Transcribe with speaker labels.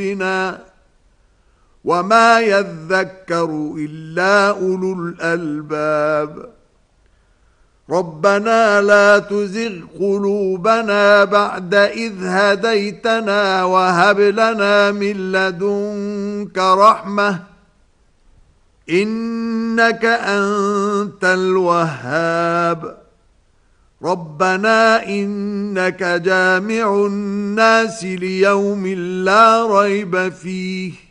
Speaker 1: وما يذكر إلا أولو الألباب. ربنا لا تزغ قلوبنا بعد إذ هديتنا وهب لنا من لدنك رحمة إنك أنت الوهاب. ربنا إنك جامع الناس ليوم لا ريب فيه